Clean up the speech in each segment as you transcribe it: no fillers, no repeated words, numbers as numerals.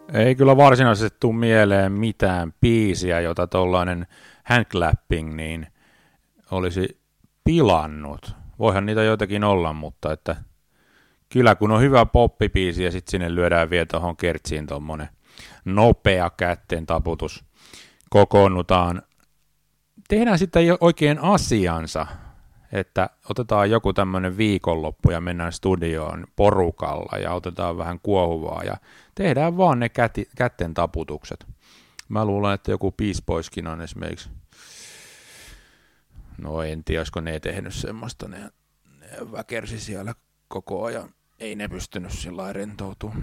Ei kyllä varsinaisesti tule mieleen mitään biisiä, jota tuollainen handclapping niin olisi pilannut. Voihan niitä joitakin olla, mutta että kyllä kun on hyvä poppibiisi ja sitten sinne lyödään vielä tuohon kertsiin tuommoinen nopea kätten taputus, kokoonnutaan, tehdään sitten oikein asiansa, että otetaan joku tämmöinen viikonloppu ja mennään studioon porukalla ja otetaan vähän kuohuvaa ja tehdään vaan ne kätten taputukset. Mä luulen, että joku Beach Boyskin on esimerkiksi, no en tiedä, olisiko ne tehnyt semmoista, ne väkersi siellä koko ajan, ei ne pystynyt sillä lailla rentoutumaan.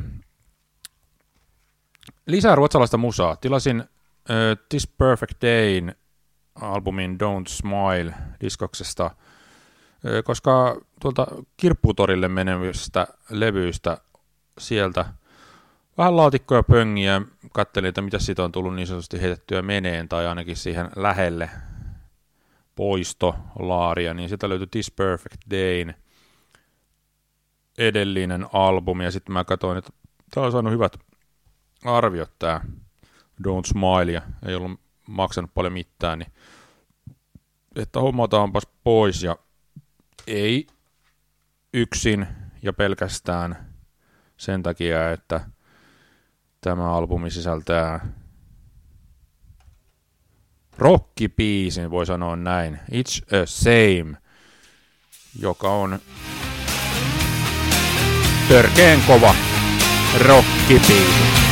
Lisää ruotsalaista musaa. Tilasin This Perfect Dayn albumin Don't Smile diskoksesta, koska tuolta Kirpputorille menevistä levyistä sieltä vähän laatikkoja pöngiä, katselin, että mitä siitä on tullut niin sanotusti heitettyä meneen tai ainakin siihen lähelle poistolaaria, niin sieltä löytyi This Perfect Dayn edellinen albumi ja sitten mä katsoin, että tää on saanut hyvät arviot tää Don't Smile ja ei ollut maksanut paljon mitään, niin että hommataanpas pois ja ei yksin ja pelkästään sen takia, että tämä albumi sisältää rockibiisin, voi sanoa näin, It's a Same, joka on törkeen kova rockibiisi.